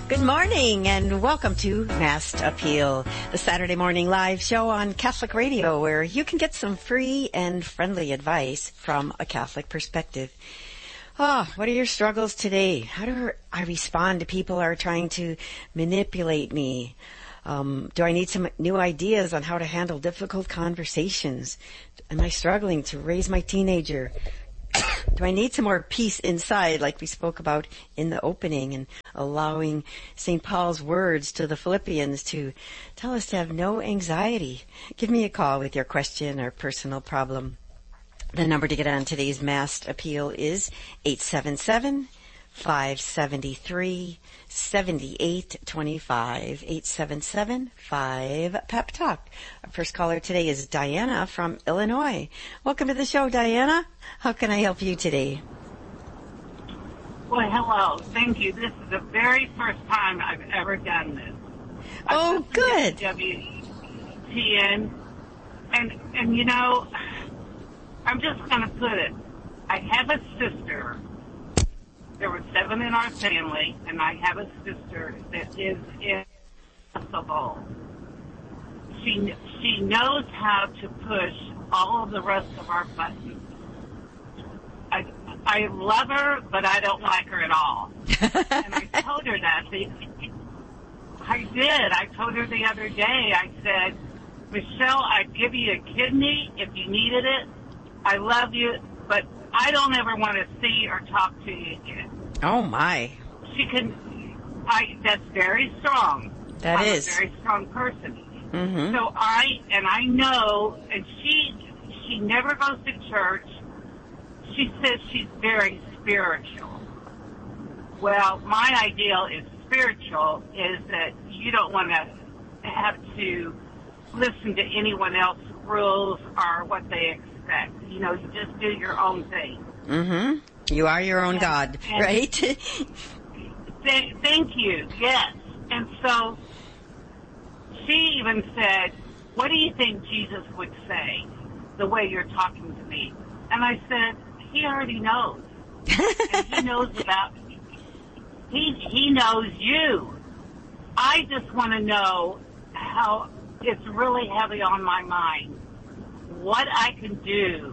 Good morning and welcome to Masked Appeal, the Saturday morning live show on Catholic Radio where you can get some free and friendly advice from a Catholic perspective. What are your struggles today? How do I respond to people who are trying to manipulate me? Do I need some new ideas on how to handle difficult conversations? Am I struggling to raise my teenager? Do I need some more peace inside, like we spoke about in the opening, and allowing St. Paul's words to the Philippians to tell us to have no anxiety? Give me a call with your question or personal problem. The number to get on today's Masked Appeal is 877-573-7825, 877-5-PEP-TALK. Our first caller today is Diana from Illinois. Welcome to the show, Diana. How can I help you today? Well, hello. Thank you. This is the very first time I've ever done this. Oh, good. WTN. And you know, I'm just going to put it. I have a sister. There were 7 in our family, and I have a sister that is impossible. She knows how to push all of the rest of our buttons. I love her, but I don't like her at all. And I told her that. I did. I told her the other day, I said, Michelle, I'd give you a kidney if you needed it. I love you, but I don't ever want to see or talk to you again. Oh, my. That's very strong. That is. I'm a very strong person. Mm-hmm. So I know, and she never goes to church. She says she's very spiritual. Well, my ideal is spiritual is that you don't want to have to listen to anyone else's rules or what they expect. You know, you just do your own thing. Mm-hmm. You are your own God, right? Thank you, yes. And so she even said, what do you think Jesus would say the way you're talking to me? And I said, he already knows. And he knows he knows you. I just want to know how it's really heavy on my mind. What I can do.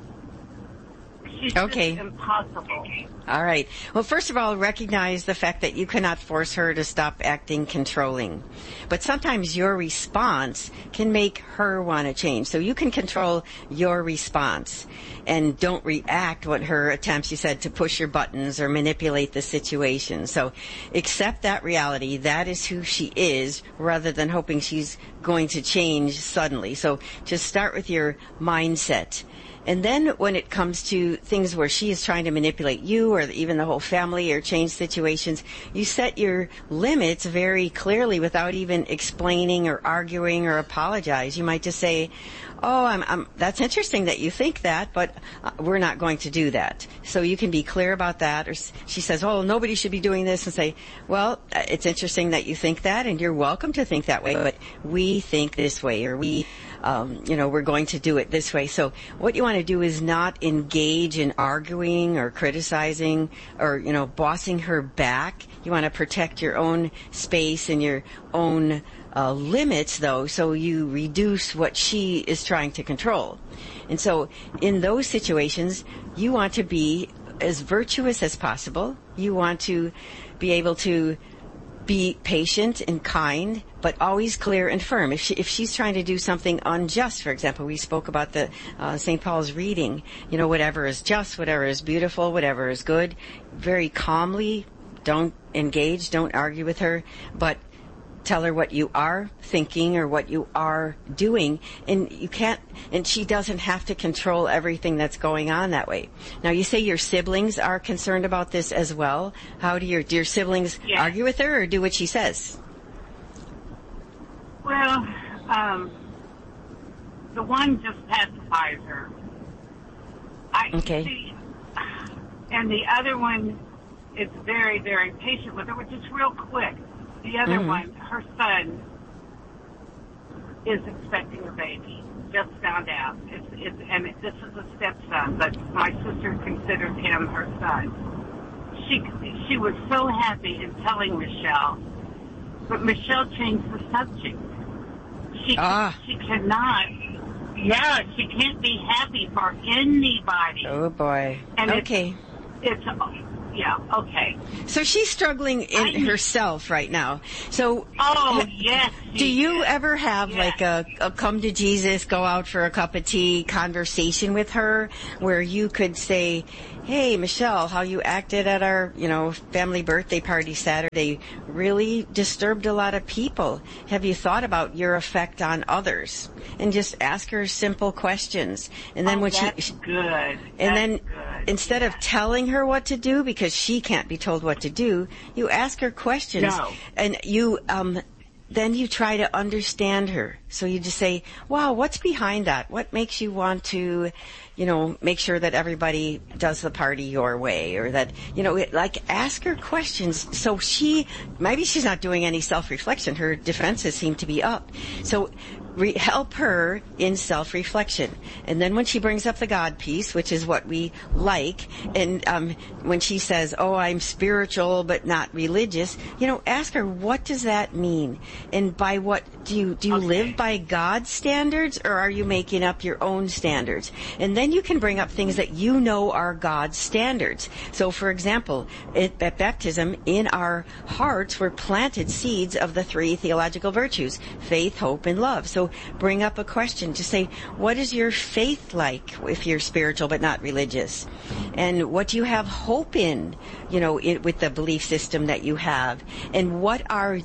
She's okay. Just impossible. All right. Well, first of all, recognize the fact that you cannot force her to stop acting controlling. But sometimes your response can make her want to change. So you can control your response and don't react what her attempts, you said, to push your buttons or manipulate the situation. So accept that reality. That is who she is, rather than hoping she's going to change suddenly. So just start with your mindset. And then when it comes to things where she is trying to manipulate you or even the whole family or change situations, you set your limits very clearly without even explaining or arguing or apologize. You might just say, that's interesting that you think that, but we're not going to do that. So you can be clear about that. Or she says, nobody should be doing this, and say, well, it's interesting that you think that, and you're welcome to think that way, but we think this way, or we're going to do it this way. So what you want to do is not engage in arguing or criticizing or, bossing her back. You want to protect your own space and your own limits, though, so you reduce what she is trying to control. And so in those situations, you want to be as virtuous as possible. You want to be able to be patient and kind, but always clear and firm. If she's trying to do something unjust, for example, we spoke about the St. Paul's reading, whatever is just, whatever is beautiful, whatever is good, very calmly, don't engage, don't argue with her, but tell her what you are thinking or what you are doing, and she doesn't have to control everything that's going on that way. Now, you say your siblings are concerned about this as well. How do your siblings argue with her or do what she says? Well, the one just pacifies her. See, and the other one is very, very patient with her, which is real quick. The other one, her son, is expecting a baby. Just found out. And this is a stepson, but my sister considers him her son. she was so happy in telling Michelle, but Michelle changed the subject. She cannot. Yeah, she can't be happy for anybody. Oh boy. And okay. It's yeah, okay. So she's struggling in herself right now. So, yes. Do you ever have like a come to Jesus, go out for a cup of tea conversation with her where you could say, hey, Michelle, how you acted at our, family birthday party Saturday really disturbed a lot of people. Have you thought about your effect on others? And just ask her simple questions. And then that's good. And then instead of telling her what to do, because she can't be told what to do, you ask her questions. No. And you, then you try to understand her. So you just say, wow, what's behind that? What makes you want to, make sure that everybody does the party your way, or that, ask her questions. So maybe she's not doing any self-reflection. Her defenses seem to be up. So help her in self-reflection. And then when she brings up the God piece, which is what we like, and when she says, oh, I'm spiritual but not religious, ask her, what does that mean? And by what, do you live by God's standards, or are you making up your own standards? And then you can bring up things that are God's standards. So, for example, at baptism, in our hearts were planted seeds of the 3 theological virtues, faith, hope, and love. So bring up a question to say, what is your faith like if you're spiritual but not religious? And what do you have hope in, with the belief system that you have? And what are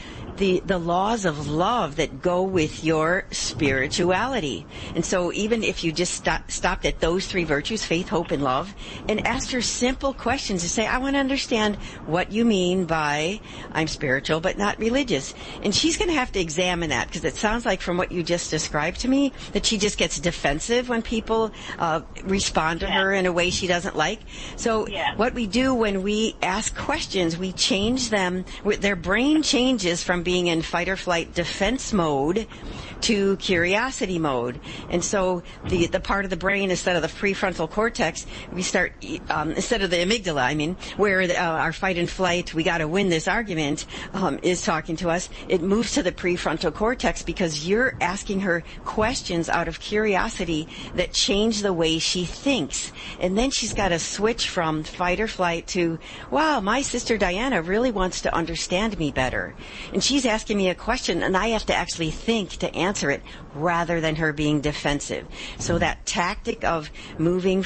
the laws of love that go with your spirituality? And so even if you just stopped at those 3 virtues, faith, hope, and love, and asked her simple questions to say, I want to understand what you mean by I'm spiritual but not religious. And she's going to have to examine that, because it sounds like from what you just described to me that she just gets defensive when people respond to her in a way she doesn't like. So what we do when we ask questions, we change them. Their brain changes from being in fight or flight defense mode to curiosity mode. And so the part of the brain, instead of the prefrontal cortex, we start, instead of the amygdala, where our fight and flight, we got to win this argument, is talking to us, it moves to the prefrontal cortex, because you're asking her questions out of curiosity that change the way she thinks. And then she's got to switch from fight or flight to, wow, my sister Diana really wants to understand me better. And she's asking me a question, and I have to actually think to answer it rather than her being defensive. So that tactic of moving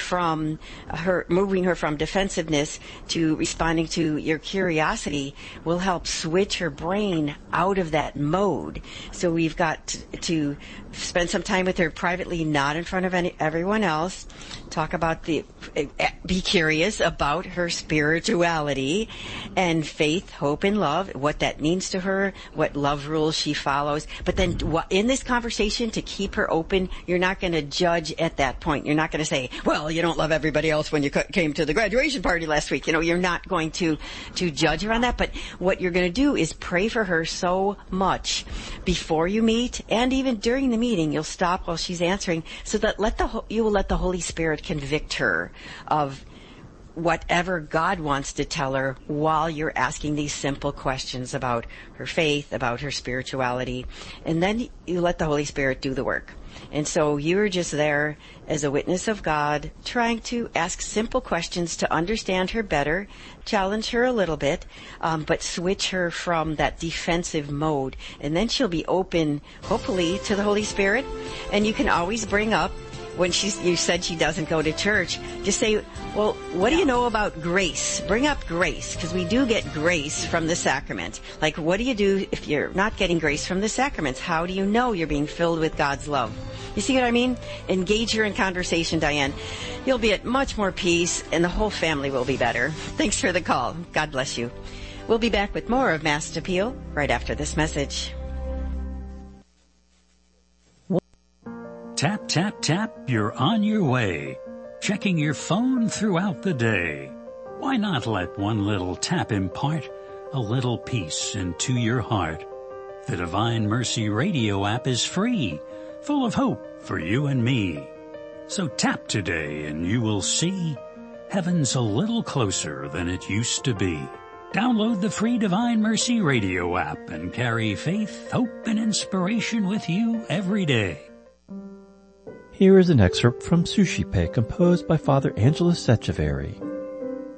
her from defensiveness to responding to your curiosity will help switch her brain out of that mode. So we've got to spend some time with her privately, not in front of everyone else. Talk about be curious about her spirituality and faith, hope, and love, what that means to her, what love rules she follows. But then in this conversation, to keep her open, you're not going to judge at that point. You're not going to say, well, you don't love everybody else when you came to the graduation party last week. You're not going to judge her on that. But what you're going to do is pray for her so much before you meet, and even during the meeting. You'll stop while she's answering, so that you will let the Holy Spirit convict her of whatever God wants to tell her while you're asking these simple questions about her faith, about her spirituality. And then you let the Holy Spirit do the work. And so you're just there as a witness of God, trying to ask simple questions to understand her better, challenge her a little bit, but switch her from that defensive mode. And then she'll be open, hopefully, to the Holy Spirit. And you can always bring up, when you said she doesn't go to church, just say, well, what do you know about grace? Bring up grace, because we do get grace from the sacrament. Like, what do you do if you're not getting grace from the sacraments? How do you know you're being filled with God's love? You see what I mean? Engage her in conversation, Diane. You'll be at much more peace, and the whole family will be better. Thanks for the call. God bless you. We'll be back with more of Mass Appeal right after this message. Tap, tap, tap, you're on your way. Checking your phone throughout the day. Why not let one little tap impart a little peace into your heart? The Divine Mercy Radio app is free, full of hope for you and me. So tap today and you will see heaven's a little closer than it used to be. Download the free Divine Mercy Radio app and carry faith, hope, and inspiration with you every day. Here is an excerpt from Sushi Pay, composed by Father Angelos Echeverry.